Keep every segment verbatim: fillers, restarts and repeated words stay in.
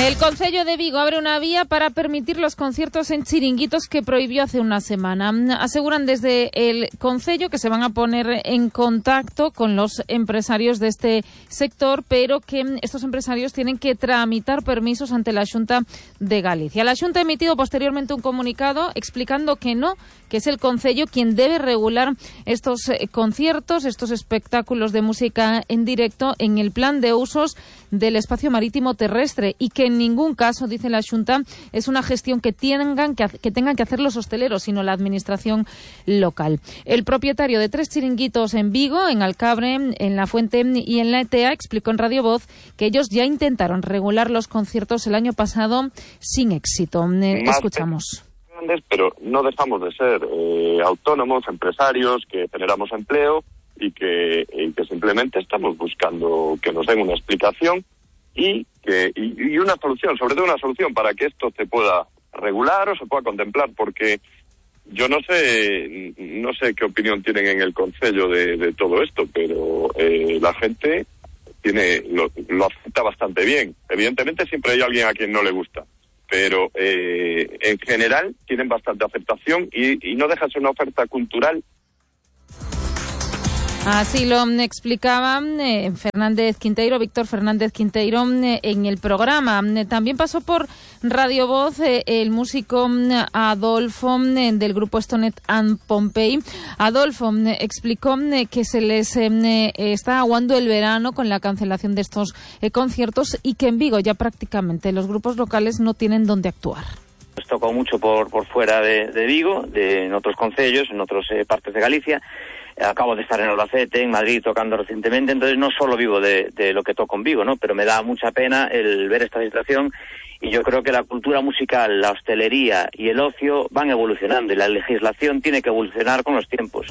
El Concello de Vigo abre una vía para permitir los conciertos en chiringuitos que prohibió hace una semana. Aseguran desde el Concello que se van a poner en contacto con los empresarios de este sector, pero que estos empresarios tienen que tramitar permisos ante la Xunta de Galicia. La Xunta ha emitido posteriormente un comunicado explicando que no, que es el Concello quien debe regular estos conciertos, estos espectáculos de música en directo en el plan de usos del espacio marítimo terrestre y que en ningún caso, dice la Xunta, es una gestión que tengan que, que tengan que hacer los hosteleros, sino la administración local. El propietario de tres chiringuitos en Vigo, en Alcabre, en La Fuente y en La Etea, explicó en Radio Voz que ellos ya intentaron regular los conciertos el año pasado sin éxito. Eh, escuchamos. Pero no dejamos de ser eh, autónomos, empresarios, que generamos empleo y que, y que simplemente estamos buscando que nos den una explicación y que y, y una solución, sobre todo una solución para que esto se pueda regular o se pueda contemplar, porque yo no sé no sé qué opinión tienen en el Concello de, de todo esto, pero eh, la gente tiene lo, lo acepta bastante bien. Evidentemente siempre hay alguien a quien no le gusta, pero eh, en general tienen bastante aceptación y, y no deja de ser una oferta cultural. Así lo explicaba eh, Fernández Quinteiro, Víctor Fernández Quinteiro, eh, en el programa. También pasó por Radio Voz eh, el músico Adolfo eh, del grupo Stonet and Pompey. Adolfo eh, explicó eh, que se les eh, está aguando el verano con la cancelación de estos eh, conciertos y que en Vigo ya prácticamente los grupos locales no tienen dónde actuar. Nos tocó mucho por, por fuera de, de Vigo, de, en otros concellos, en otras eh, partes de Galicia. Acabo de estar en Albacete, en Madrid, tocando recientemente, entonces no solo vivo de, de lo que toco en Vigo, ¿no? Pero me da mucha pena el ver esta situación y yo creo que la cultura musical, la hostelería y el ocio van evolucionando y la legislación tiene que evolucionar con los tiempos.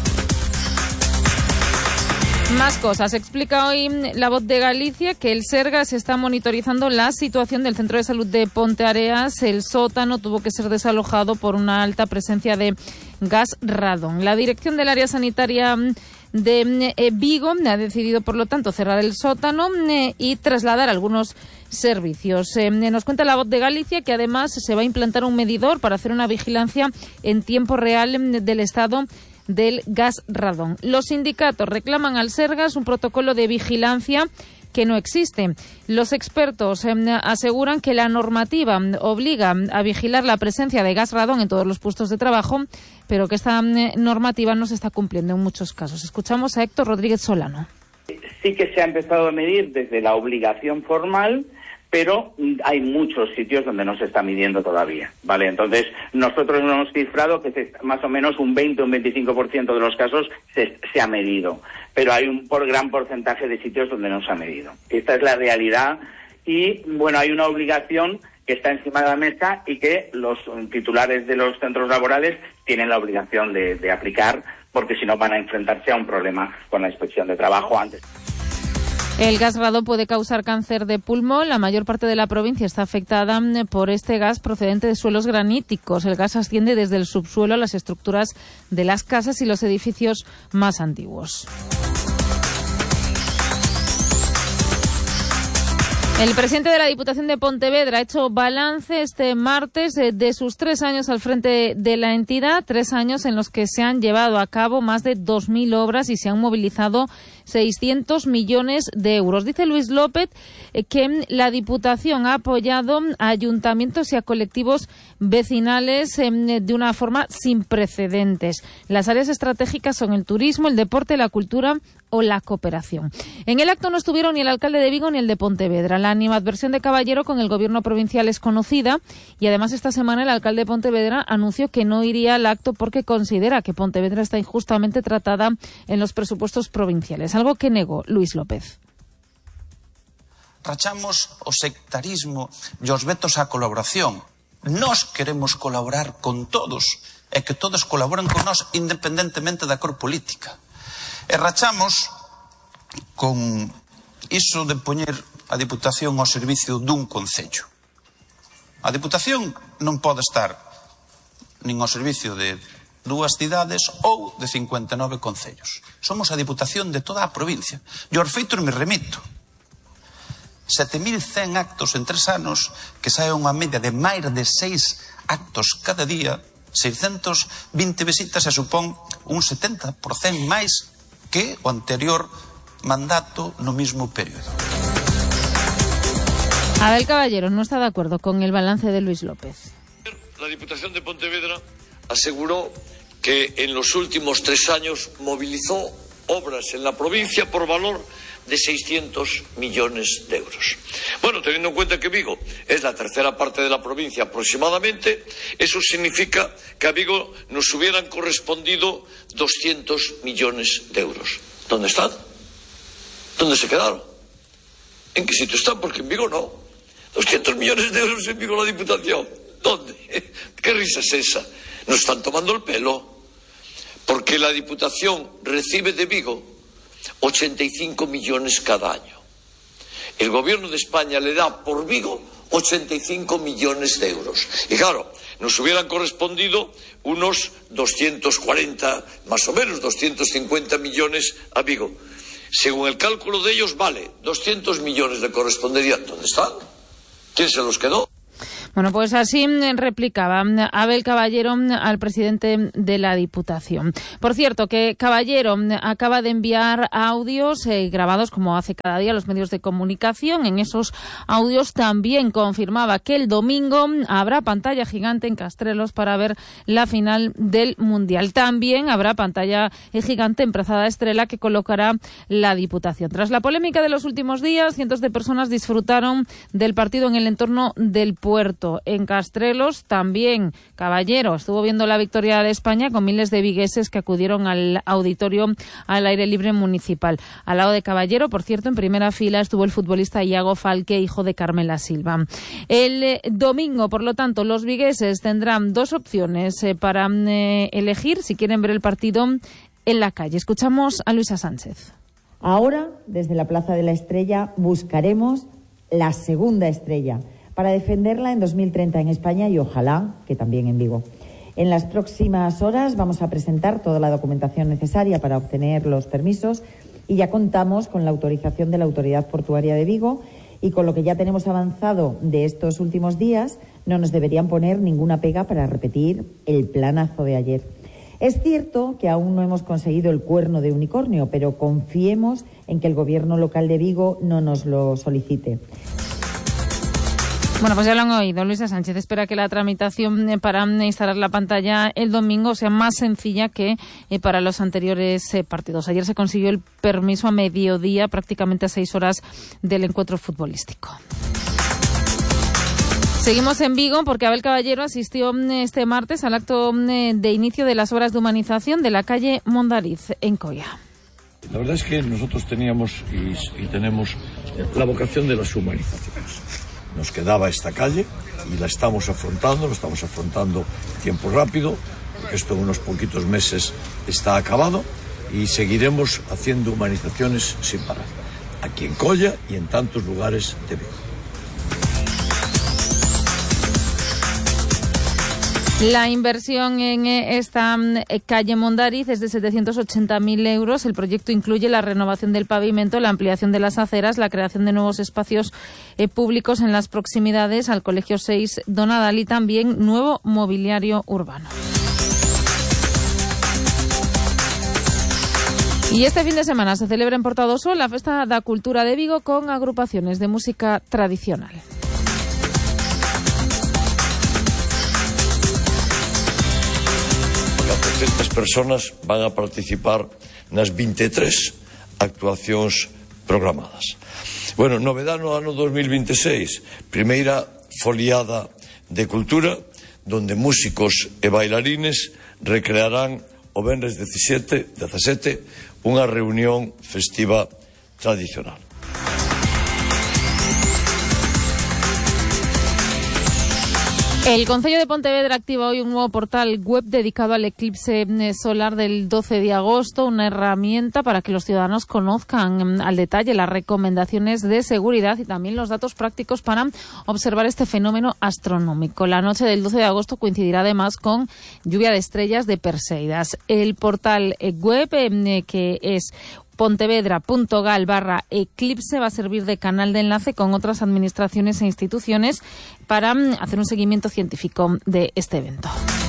Más cosas. Explica hoy La Voz de Galicia que el Sergas está monitorizando la situación del Centro de Salud de Ponteareas. El sótano tuvo que ser desalojado por una alta presencia de gas radón. La dirección del área sanitaria de eh, Vigo ha decidido, por lo tanto, cerrar el sótano eh, y trasladar algunos servicios. Eh, nos cuenta La Voz de Galicia que además se va a implantar un medidor para hacer una vigilancia en tiempo real eh, del estado del gas radón. Los sindicatos reclaman al Sergas un protocolo de vigilancia que no existe. Los expertos eh, aseguran que la normativa obliga a vigilar la presencia de gas radón en todos los puestos de trabajo, pero que esta eh, normativa no se está cumpliendo en muchos casos. Escuchamos a Héctor Rodríguez Solano. Sí que se ha empezado a medir desde la obligación formal, pero hay muchos sitios donde no se está midiendo todavía, ¿vale? Entonces, nosotros hemos cifrado que se, más o menos un veinte o un veinticinco por ciento de los casos se, se ha medido, pero hay un por gran porcentaje de sitios donde no se ha medido. Esta es la realidad y, bueno, hay una obligación que está encima de la mesa y que los titulares de los centros laborales tienen la obligación de, de aplicar, porque si no van a enfrentarse a un problema con la inspección de trabajo antes. El gas radón puede causar cáncer de pulmón. La mayor parte de la provincia está afectada por este gas procedente de suelos graníticos. El gas asciende desde el subsuelo a las estructuras de las casas y los edificios más antiguos. El presidente de la Diputación de Pontevedra ha hecho balance este martes de sus tres años al frente de la entidad, tres años en los que se han llevado a cabo más de dos mil obras y se han movilizado seiscientos millones de euros. Dice Luis López que la Diputación ha apoyado a ayuntamientos y a colectivos vecinales de una forma sin precedentes. Las áreas estratégicas son el turismo, el deporte, la cultura o la cooperación. En el acto no estuvieron ni el alcalde de Vigo ni el de Pontevedra. La animadversión de Caballero con el gobierno provincial es conocida y además esta semana el alcalde de Pontevedra anunció que no iría al acto porque considera que Pontevedra está injustamente tratada en los presupuestos provinciales, algo que negó Luis López. Rachamos o sectarismo e os vetos á colaboración. Nós queremos colaborar con todos e que todos colaboren con nós independentemente da cor política. E rachamos con iso de poñer a Diputación ao servicio dun concello. A Diputación non pode estar nin ao servicio de dúas cidades ou de cincuenta e nove concellos. Somos a Diputación de toda a provincia. E aos feitos me remito. sete mil cen actos en tres anos, que sae unha media de máis de seis actos cada día, seiscentas vinte visitas, e supón un setenta por cento máis que o anterior mandato no mismo período. Abel Caballero no está de acuerdo con el balance de Luis López. La Diputación de Pontevedra aseguró que en los últimos tres años movilizó obras en la provincia por valor de seiscientos millones de euros. Bueno, teniendo en cuenta que Vigo es la tercera parte de la provincia aproximadamente, eso significa que a Vigo nos hubieran correspondido doscientos millones de euros. ¿Dónde están? ¿Dónde se quedaron? ¿En qué sitio están? Porque en Vigo no. doscientos millones de euros en Vigo la Diputación. ¿Dónde? ¿Qué risa es esa? Nos están tomando el pelo. Porque la Diputación recibe de Vigo ochenta y cinco millones cada año. El Gobierno de España le da por Vigo ochenta y cinco millones de euros. Y claro, nos hubieran correspondido unos doscientos cuarenta, más o menos, doscientos cincuenta millones a Vigo. Según el cálculo de ellos, vale, doscientos millones le corresponderían. ¿Dónde están? ¿Quién se los quedó? Bueno, pues así replicaba Abel Caballero al presidente de la Diputación. Por cierto, que Caballero acaba de enviar audios eh, grabados, como hace cada día, a los medios de comunicación. En esos audios también confirmaba que el domingo habrá pantalla gigante en Castrelos para ver la final del Mundial. También habrá pantalla gigante en Praza da Estrela que colocará la Diputación. Tras la polémica de los últimos días, cientos de personas disfrutaron del partido en el entorno del puerto. En Castrelos también Caballero estuvo viendo la victoria de España con miles de vigueses que acudieron al auditorio al aire libre municipal. Al lado de Caballero, por cierto, en primera fila estuvo el futbolista Iago Falque, hijo de Carmela Silva. El eh, domingo, por lo tanto, los vigueses tendrán dos opciones eh, para eh, elegir si quieren ver el partido en la calle. Escuchamos a Luisa Sánchez. Ahora, desde la Plaza de la Estrella, buscaremos la segunda estrella para defenderla en dos mil treinta en España y ojalá que también en Vigo. En las próximas horas vamos a presentar toda la documentación necesaria para obtener los permisos y ya contamos con la autorización de la Autoridad Portuaria de Vigo, y con lo que ya tenemos avanzado de estos últimos días no nos deberían poner ninguna pega para repetir el planazo de ayer. Es cierto que aún no hemos conseguido el cuerno de unicornio, pero confiemos en que el Gobierno local de Vigo no nos lo solicite. Bueno, pues ya lo han oído. Luisa Sánchez espera que la tramitación para instalar la pantalla el domingo sea más sencilla que eh, para los anteriores eh, partidos. Ayer se consiguió el permiso a mediodía, prácticamente a seis horas del encuentro futbolístico. Seguimos en Vigo porque Abel Caballero asistió este martes al acto de inicio de las obras de humanización de la calle Mondariz, en Coia. La verdad es que nosotros teníamos y, y tenemos la vocación de las humanizaciones. Nos quedaba esta calle y la estamos afrontando, lo estamos afrontando en tiempo rápido, porque esto en unos poquitos meses está acabado, y seguiremos haciendo humanizaciones sin parar, aquí en Coia y en tantos lugares de Vigo. La inversión en esta calle Mondariz es de setecientos ochenta mil euros. El proyecto incluye la renovación del pavimento, la ampliación de las aceras, la creación de nuevos espacios eh, públicos en las proximidades al Colegio seis Donadal y también nuevo mobiliario urbano. Y este fin de semana se celebra en Portadoso la Festa da Cultura de Vigo con agrupaciones de música tradicional. Estas personas van a participar nas vinte e tres actuacións programadas. Bueno, novedad no ano dos mil vinte e seis, primeira foliada de cultura, donde músicos e bailarines recrearán o venres dezasete, dezasete unha reunión festiva tradicional. El Concello de Pontevedra activa hoy un nuevo portal web dedicado al eclipse solar del doce de agosto, una herramienta para que los ciudadanos conozcan al detalle las recomendaciones de seguridad y también los datos prácticos para observar este fenómeno astronómico. La noche del doce de agosto coincidirá además con lluvia de estrellas de Perseidas. El portal web, que es pontevedra.gal barra eclipse va a servir de canal de enlace con otras administraciones e instituciones para hacer un seguimiento científico de este evento.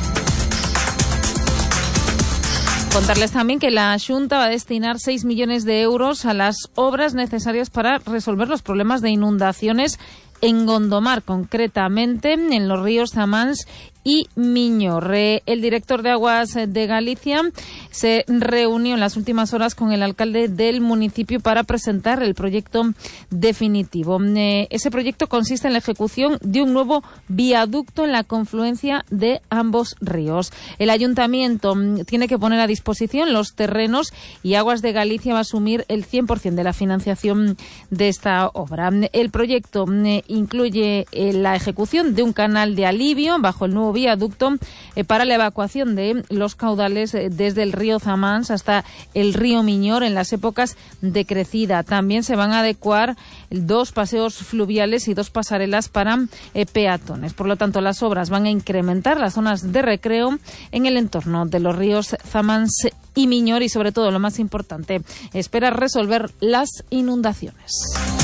Contarles también que la Xunta va a destinar seis millones de euros a las obras necesarias para resolver los problemas de inundaciones en Gondomar, concretamente en los ríos Zamáns y Miñor. El director de Aguas de Galicia se reunió en las últimas horas con el alcalde del municipio para presentar el proyecto definitivo. Ese proyecto consiste en la ejecución de un nuevo viaducto en la confluencia de ambos ríos. El ayuntamiento tiene que poner a disposición los terrenos y Aguas de Galicia va a asumir el cien por ciento de la financiación de esta obra. El proyecto incluye la ejecución de un canal de alivio bajo el nuevo viaducto eh, para la evacuación de los caudales eh, desde el río Zamáns hasta el río Miñor en las épocas de crecida. También se van a adecuar dos paseos fluviales y dos pasarelas para eh, peatones. Por lo tanto, las obras van a incrementar las zonas de recreo en el entorno de los ríos Zamáns y Miñor y, sobre todo, lo más importante, espera resolver las inundaciones.